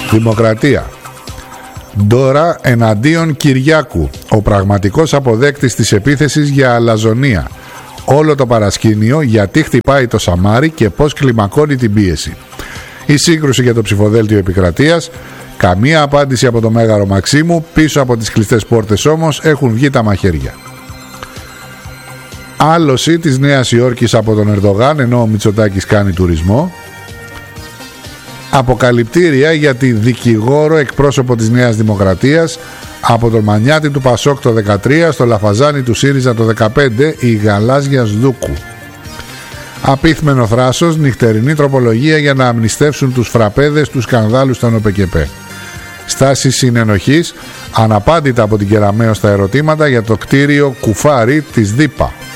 Δημοκρατία. Ντόρα εναντίον Κυριάκου, ο πραγματικός αποδέκτης της επίθεσης για αλαζονία. Όλο το παρασκήνιο γιατί χτυπάει το σαμάρι και πώς κλιμακώνει την πίεση. Η σύγκρουση για το ψηφοδέλτιο επικρατείας. Καμία απάντηση από το Μέγαρο Μαξίμου. Πίσω από τις κλειστές πόρτες όμως έχουν βγει τα μαχαίρια. Άλωση της Νέας Υόρκης από τον Ερντογάν ενώ ο Μητσοτάκης κάνει τουρισμό. Αποκαλυπτήρια για τη δικηγόρο εκπρόσωπο της Νέας Δημοκρατίας από τον Μανιάτη του Πασόκ το 13 στο Λαφαζάνι του ΣΥΡΙΖΑ το 15 η Γαλάζια Σδούκου. Απίθμενο θράσος, νυχτερινή τροπολογία για να αμνηστεύσουν τους φραπέδες του σκανδάλου στον ΟΠΕΚΕΠΕ. Στάση συνενοχής, αναπάντητα από την Κεραμαίο στα ερωτήματα για το κτίριο Κουφάρι της ΔΥΠΑ.